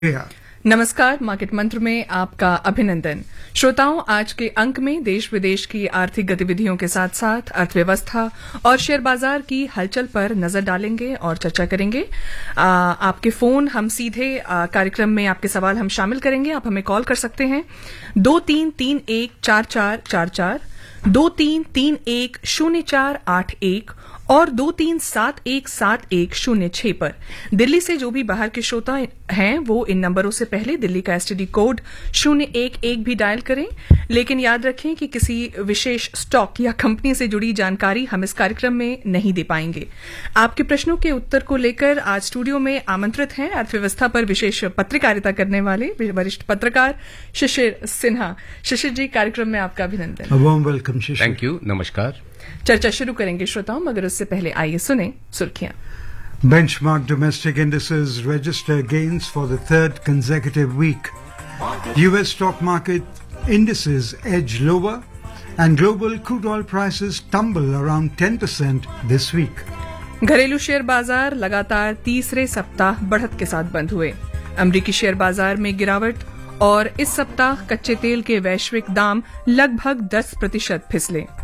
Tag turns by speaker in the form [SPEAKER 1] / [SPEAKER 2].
[SPEAKER 1] नमस्कार, मार्केट मंत्र में आपका अभिनंदन। श्रोताओं, आज के अंक में देश विदेश की आर्थिक गतिविधियों के साथ साथ अर्थव्यवस्था और शेयर बाजार की हलचल पर नजर डालेंगे और चर्चा करेंगे। आपके फोन हम सीधे कार्यक्रम में आपके सवाल हम शामिल करेंगे। आप हमें कॉल कर सकते हैं 23314444, 23310481 और 23717106 पर। दिल्ली से जो भी बाहर के श्रोता हैं वो इन नंबरों से पहले दिल्ली का एसटीडी कोड 011 भी डायल करें, लेकिन याद रखें कि किसी विशेष स्टॉक या कंपनी से जुड़ी जानकारी हम इस कार्यक्रम में नहीं दे पाएंगे। आपके प्रश्नों के उत्तर को लेकर आज स्टूडियो में आमंत्रित हैं अर्थव्यवस्था पर विशेष पत्रकारिता करने वाले वरिष्ठ पत्रकार शिशिर सिन्हा। शिशिर जी, कार्यक्रम में आपका अभिनंदन।
[SPEAKER 2] Welcome Shishir.
[SPEAKER 3] थैंक यू, नमस्कार।
[SPEAKER 1] चर्चा शुरू करेंगे श्रोताओं, मगर उससे पहले आइए सुने सुर्खियां।
[SPEAKER 2] Benchmark domestic indices register gains for the third consecutive week. US stock market indices edge lower and global crude oil prices tumble around 10% this week.
[SPEAKER 1] घरेलू शेयर बाजार लगातार तीसरे सप्ताह बढ़त के साथ बंद हुए। अमेरिकी शेयर बाजार में गिरावट और इस सप्ताह कच्चे तेल के वैश्विक दाम लगभग 10% फिसले।